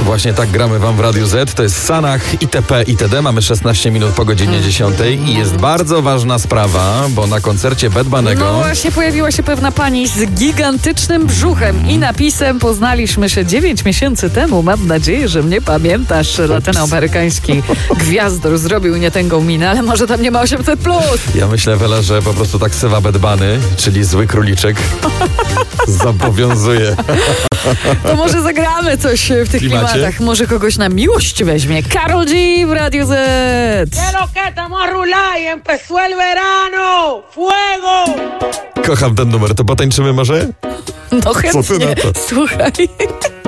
Właśnie tak gramy wam w Radiu Z. To jest Sanach, itp. itd. Mamy 16 minut po godzinie 10 i jest bardzo ważna sprawa, bo na koncercie Bad Bunny'ego... No właśnie pojawiła się pewna pani z gigantycznym brzuchem i napisem: poznaliśmy się 9 miesięcy temu. Mam nadzieję, że mnie pamiętasz. Latynoamerykański gwiazdor zrobił nietęgą minę, ale może tam nie ma 800+. Ja myślę, Wela, że po prostu tak sywa Bad Bunny, czyli zły króliczek, zobowiązuje. To może zagramy coś w tych klimatach. Może kogoś na miłość weźmie. Karol G w Radiu Z. Kocham ten numer, to potańczymy może? No chętnie. Co ty na to? Słuchaj.